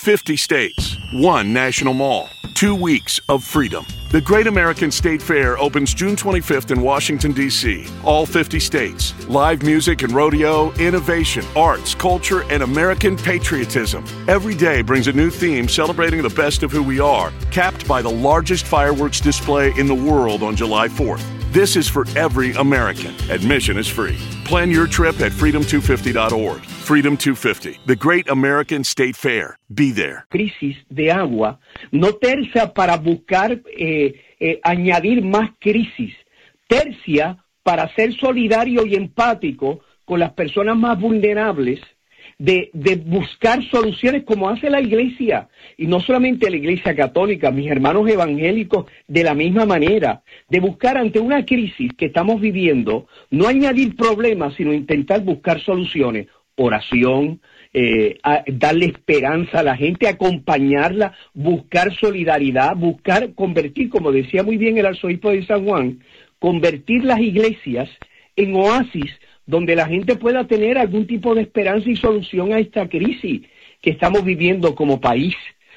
50 states, one national mall, 2 weeks of freedom. The Great American State Fair opens June 25th in Washington, D.C. All 50 states. Live music and rodeo, innovation, arts, culture, and American patriotism. Every day brings a new theme celebrating the best of who we are, capped by the largest fireworks display in the world on July 4th. This is for every American. Admission is free. Plan your trip at freedom250.org. Freedom 250, the Great American State Fair. Be there. Crisis de agua, no tercia para buscar añadir más crisis, tercia para ser solidario y empático con las personas más vulnerables, de buscar soluciones como hace la Iglesia, y no solamente la Iglesia Católica, mis hermanos evangélicos de la misma manera, de buscar ante una crisis que estamos viviendo, no añadir problemas, sino intentar buscar soluciones, oración, darle esperanza a la gente, acompañarla, buscar solidaridad, buscar convertir, como decía muy bien el arzobispo de San Juan, convertir las iglesias en oasis donde la gente pueda tener algún tipo de esperanza y solución a esta crisis que estamos viviendo como país.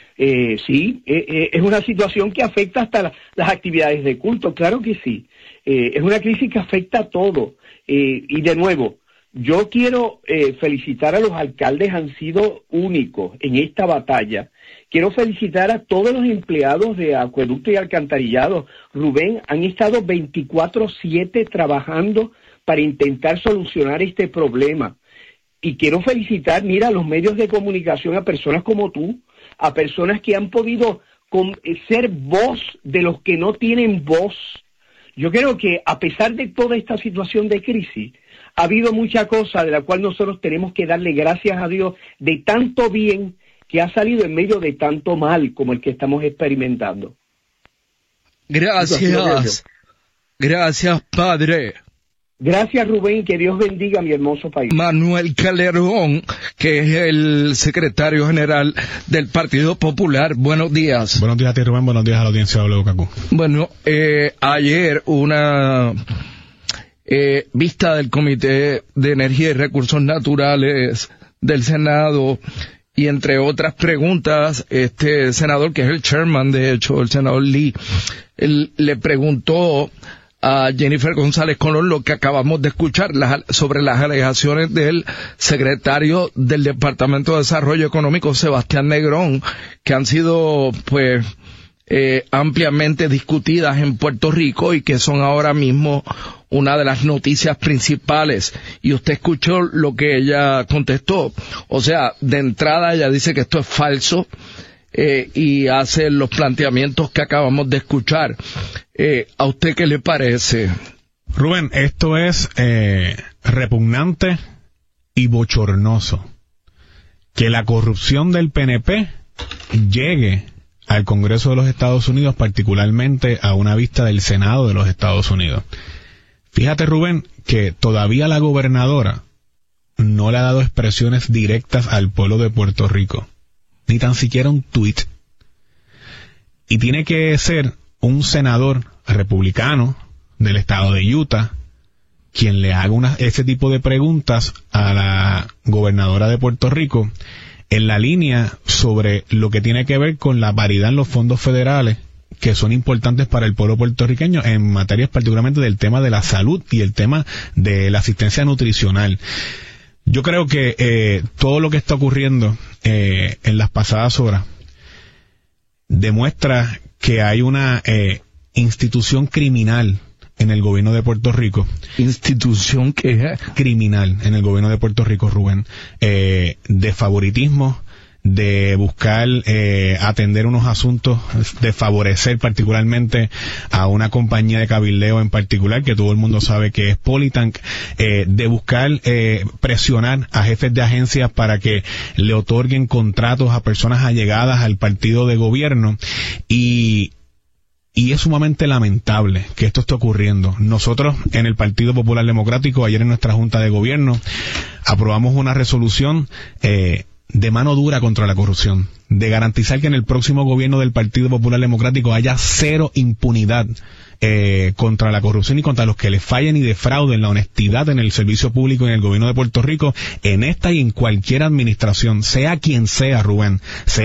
Es una situación que afecta hasta las actividades de culto, claro que sí. Es una crisis que afecta a todo. Y de nuevo, yo quiero felicitar a los alcaldes, han sido únicos en esta batalla. Quiero felicitar a todos los empleados de acueducto y alcantarillado. Rubén, han estado 24/7 trabajando para intentar solucionar este problema. Y quiero felicitar, mira, a los medios de comunicación, a personas como tú, a personas que han podido ser voz de los que no tienen voz. Yo creo que a pesar de toda esta situación de crisis, ha habido mucha cosa de la cual nosotros tenemos que darle gracias a Dios de tanto bien que ha salido en medio de tanto mal como el que estamos experimentando. Gracias. Gracias, Padre. Gracias, Rubén, que Dios bendiga a mi hermoso país. Manuel Calderón, que es el secretario general del Partido Popular. Buenos días. Buenos días a ti, Rubén. Buenos días a la audiencia de WKQ. Bueno, ayer una vista del Comité de Energía y Recursos Naturales del Senado, y entre otras preguntas, este senador, que es el chairman, de hecho, el senador Lee, él le preguntó a Jennifer González Colón lo que acabamos de escuchar sobre las alegaciones del secretario del Departamento de Desarrollo Económico, Sebastián Negrón, que han sido pues ampliamente discutidas en Puerto Rico y que son ahora mismo una de las noticias principales. Y usted escuchó lo que ella contestó. O sea, de entrada ella dice que esto es falso, y hace los planteamientos que acabamos de escuchar. ¿A usted qué le parece? Rubén, esto es repugnante y bochornoso. Que la corrupción del PNP llegue al Congreso de los Estados Unidos, particularmente a una vista del Senado de los Estados Unidos. Fíjate, Rubén, que todavía la gobernadora no le ha dado expresiones directas al pueblo de Puerto Rico, ni tan siquiera un tuit. Y tiene que ser un senador republicano del estado de Utah quien le haga ese tipo de preguntas a la gobernadora de Puerto Rico en la línea sobre lo que tiene que ver con la paridad en los fondos federales, que son importantes para el pueblo puertorriqueño en materias particularmente del tema de la salud y el tema de la asistencia nutricional. Yo creo que todo lo que está ocurriendo en las pasadas horas demuestra que hay una institución criminal en el gobierno de Puerto Rico. ¿Institución qué? Criminal en el gobierno de Puerto Rico, Rubén. De favoritismo, de buscar atender unos asuntos, de favorecer particularmente a una compañía de cabildeo en particular, que todo el mundo sabe que es Politank, de buscar presionar a jefes de agencias para que le otorguen contratos a personas allegadas al partido de gobierno, y es sumamente lamentable que esto esté ocurriendo. Nosotros en el Partido Popular Democrático, ayer en nuestra Junta de Gobierno, aprobamos una resolución de mano dura contra la corrupción, de garantizar que en el próximo gobierno del Partido Popular Democrático haya cero impunidad contra la corrupción y contra los que le fallen y defrauden la honestidad en el servicio público y en el gobierno de Puerto Rico, en esta y en cualquier administración, sea quien sea, Rubén, sea